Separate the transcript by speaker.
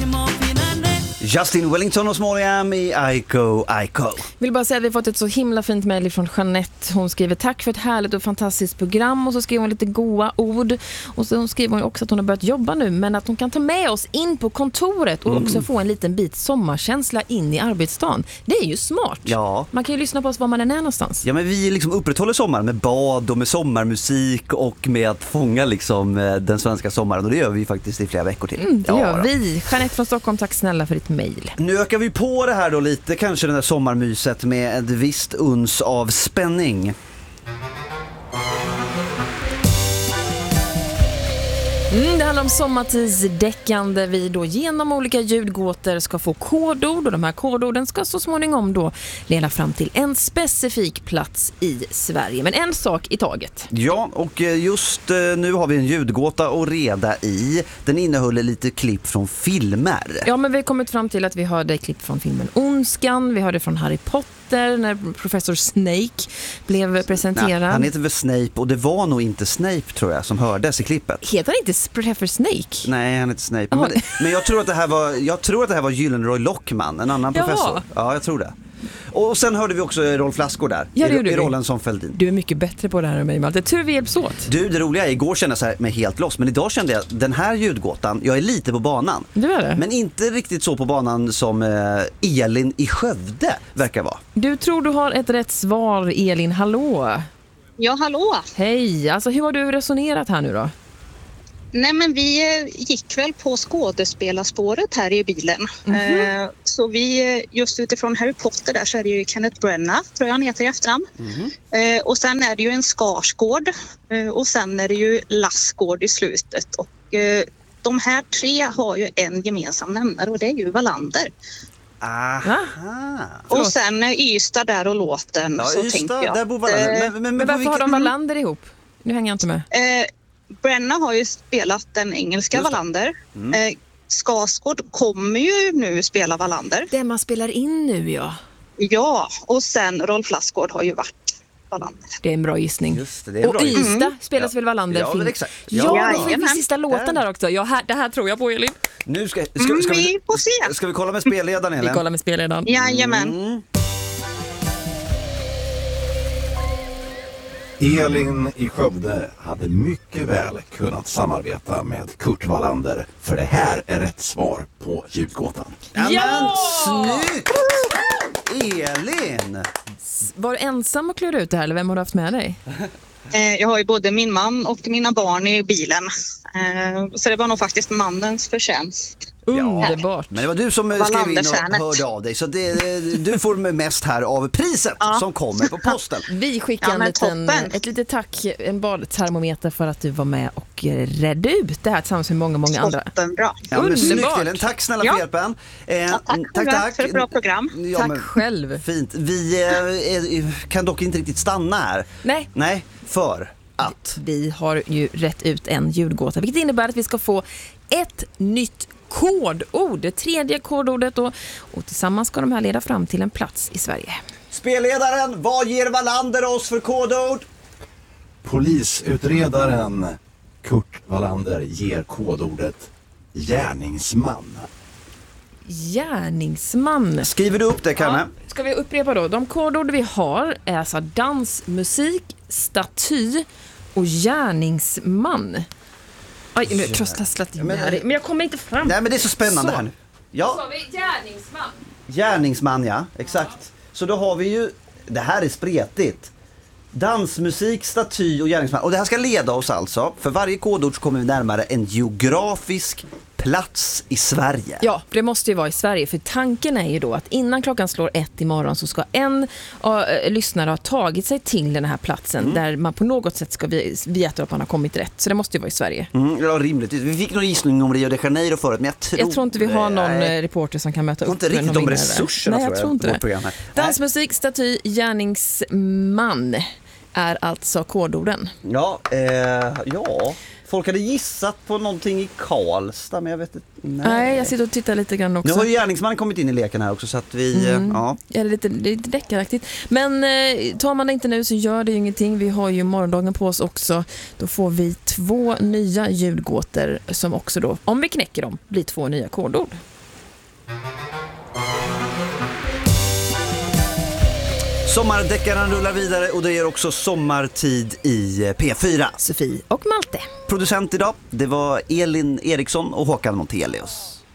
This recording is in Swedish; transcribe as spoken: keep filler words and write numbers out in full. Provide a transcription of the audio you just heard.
Speaker 1: Justin Wellington och Small Jam i Aiko Aiko.
Speaker 2: Vill bara säga att vi har fått ett så himla fint mejl från Jeanette. Hon skriver tack för ett härligt och fantastiskt program, och så skriver hon lite goa ord, och så skriver hon också att hon har börjat jobba nu, men att hon kan ta med oss in på kontoret och mm. också få en liten bit sommarkänsla in i arbetsdagen. Det är ju smart.
Speaker 1: Ja.
Speaker 2: Man kan ju lyssna på oss var man än är någonstans.
Speaker 1: Ja, men vi liksom upprätthåller sommar med bad och med sommarmusik och med att fånga liksom den svenska sommaren, och det gör vi faktiskt i flera veckor till.
Speaker 2: Mm, det
Speaker 1: ja,
Speaker 2: gör
Speaker 1: då.
Speaker 2: vi. Jeanette från Stockholm, tack snälla för ditt mejl.
Speaker 1: Nu ökar vi på det här då lite, kanske den där sommarmyset med ett visst uns av spänning.
Speaker 2: Mm, det handlar om sommartidsdäcken där vi då genom olika ljudgåtor ska få kodord, och de här kodorden ska så småningom då leda fram till en specifik plats i Sverige. Men en sak i taget.
Speaker 1: Ja, och just nu har vi en ljudgåta att reda i. Den innehåller lite klipp från filmer.
Speaker 2: Ja, men vi har kommit fram till att vi hörde klipp från filmen Ondskan, vi hörde från Harry Potter när professor Snake blev presenterad.
Speaker 1: Nej, han heter väl Snape, och det var nog inte Snape tror jag som hördes i klippet.
Speaker 2: Heter han inte professor Snake?
Speaker 1: Nej, han heter Snape. Men, men jag tror att det här var jag tror att det här var Gyllenroy Lockman, en annan
Speaker 2: Jaha.
Speaker 1: professor. Ja, jag tror det. Och sen hörde vi också Rolf Lassgård där,
Speaker 2: ja,
Speaker 1: i, i rollen som Fälldin.
Speaker 2: Du är mycket bättre på det här än mig, Malte. Tur vi hjälps åt.
Speaker 1: Du, det roliga är, igår kände jag så här med helt loss, men idag kände jag den här ljudgåtan, jag är lite på banan.
Speaker 2: Du är det?
Speaker 1: Men inte riktigt så på banan som eh, Elin i Skövde verkar vara.
Speaker 2: Du tror du har ett rätt svar, Elin. Hallå?
Speaker 3: Ja, hallå.
Speaker 2: Hej, alltså hur har du resonerat här nu då?
Speaker 3: Nej, men vi gick väl på skådespelarspåret här i bilen. Mm-hmm. Eh, så vi, just utifrån Harry Potter där, så är det ju Kenneth Branagh, tror jag han heter i efternamn. Mm-hmm. Eh, och sen är det ju en Skarsgård. Eh, och sen är det ju Lassgård i slutet. Och eh, de här tre har ju en gemensam nämnare, och det är ju Wallander.
Speaker 1: Aha.
Speaker 3: Och sen Ystad där och låten.
Speaker 1: Ja,
Speaker 3: så
Speaker 1: Ystad,
Speaker 3: tänkte jag.
Speaker 1: där bor Wallander. Men,
Speaker 2: men,
Speaker 1: men,
Speaker 2: men varför
Speaker 1: vilka...
Speaker 2: har de Wallander ihop? Nu hänger jag inte med.
Speaker 3: Eh, Branagh har ju spelat den engelska Wallander. Mm. Eh, Skarsgård kommer ju nu spela Wallander.
Speaker 2: Det man spelar in nu, ja.
Speaker 3: Ja, och sen Rolf Lassgård har ju varit Wallander.
Speaker 2: Det är en bra gissning.
Speaker 1: Just det, det är
Speaker 2: och
Speaker 1: bra.
Speaker 2: Ystad
Speaker 1: Mm.
Speaker 2: spelas
Speaker 1: ja.
Speaker 2: väl Wallander?
Speaker 1: Ja, men exakt.
Speaker 2: Ja,
Speaker 1: ja
Speaker 2: då får vi sista låten där också. Ja, här, det här tror jag på, Elin.
Speaker 1: Nu ska, ska, ska, ska, vi,
Speaker 3: vi får se.
Speaker 1: Ska vi kolla med spelledaren, Elin?
Speaker 2: Vi kollar med spelledaren.
Speaker 3: Jajamän.
Speaker 1: Mm.
Speaker 4: Elin i Skövde hade mycket väl kunnat samarbeta med Kurt Wallander, för det här är rätt svar på ljudgåtan.
Speaker 1: Ja,
Speaker 2: ja!
Speaker 1: men snyggt! Elin!
Speaker 2: Var du ensam och klura ut det här, eller vem har du haft med dig?
Speaker 3: Eh, jag har ju både min man och mina barn i bilen. Eh, så det var nog faktiskt mannens förtjänst.
Speaker 2: Underbart.
Speaker 1: Men det var du som skrev in och hörde av dig, så det, du får mest här av priset ja. som kommer på posten.
Speaker 2: Vi skickar ja, en liten, ett litet tack, en badtermometer för att du var med och redde ut det här tillsammans med många, många andra.
Speaker 3: Toppenbra.
Speaker 1: Ja, men snyggt, Elin. Tack snälla
Speaker 3: ja.
Speaker 1: för hjälpen. Eh,
Speaker 3: ja, tack, tack, tack för ett bra program.
Speaker 1: Ja,
Speaker 2: tack
Speaker 1: men,
Speaker 2: själv.
Speaker 1: Fint. Vi eh, kan dock inte riktigt stanna här.
Speaker 2: Nej.
Speaker 1: Nej, för att
Speaker 2: vi har ju rätt ut en ljudgåta, vilket innebär att vi ska få ett nytt kodord, det tredje kodordet, och, och tillsammans ska de här leda fram till en plats i Sverige.
Speaker 1: Spelledaren, vad ger Wallander oss för kodord?
Speaker 4: Polisutredaren Kurt Wallander ger kodordet gärningsman.
Speaker 2: Gärningsman.
Speaker 1: Skriver du upp det, Karin?
Speaker 2: Ja, ska vi upprepa då? De kodord vi har är alltså dans, musik, staty och gärningsman. Oj, nu trosslat in det här. Men jag kommer inte fram.
Speaker 1: Nej, men det är så spännande så. här nu. Ja.
Speaker 2: Så har vi gärningsman.
Speaker 1: Gärningsman, ja. Exakt. Så då har vi ju, det här är spretigt. Dansmusik, staty och gärningsman. Och det här ska leda oss alltså, för varje kodord så kommer vi närmare en geografisk plats i Sverige.
Speaker 2: Ja, det måste ju vara i Sverige, för tanken är ju då att innan klockan slår ett imorgon så ska en uh, lyssnare ha tagit sig till den här platsen mm. där man på något sätt ska veta att man har kommit rätt. Så det måste ju vara i Sverige.
Speaker 1: Mm, ja, rimligt. Vi fick någon gissning om Rio de Janeiro förut, men jag tror...
Speaker 2: Jag tror inte vi har någon
Speaker 1: nej.
Speaker 2: reporter som kan möta upp.
Speaker 1: Jag har inte riktigt de resurserna.
Speaker 2: Nej, jag tror inte det.
Speaker 1: Här.
Speaker 2: Dansmusik, staty, gärningsman är alltså kodorden.
Speaker 1: Ja, eh, ja... Folk hade gissat på någonting i Karlstad, men jag vet inte. Nej,
Speaker 2: nej jag sitter och tittar lite grann också.
Speaker 1: Nu har ju gärningsmannen kommit in i leken här också, så att vi,
Speaker 2: mm.
Speaker 1: ja.
Speaker 2: Ja, det är lite, lite deckaraktigt. Men eh, tar man det inte nu så gör det ju ingenting. Vi har ju morgondagen på oss också. Då får vi två nya ljudgåtor som också då, om vi knäcker dem, blir två nya kodord.
Speaker 1: Sommardäckaren rullar vidare och det är också sommartid i P fyra.
Speaker 2: Sofie och Malte.
Speaker 1: Producent idag, det var Elin Eriksson och Håkan Montelius.